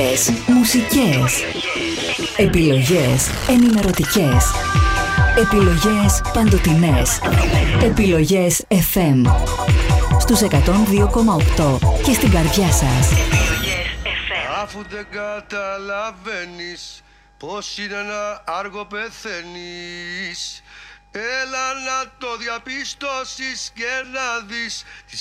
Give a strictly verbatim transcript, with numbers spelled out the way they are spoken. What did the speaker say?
Επιλογές μουσικές. Επιλογές ενημερωτικές. Επιλογές παντοτινές. Επιλογές εφ εμ. Στους εκατόν δύο κόμμα οκτώ και στην καρδιά σας. Αφού δεν καταλαβαίνεις πως είναι ένα άργο πεθαίνεις, έλα να το διαπιστώσεις και να δεις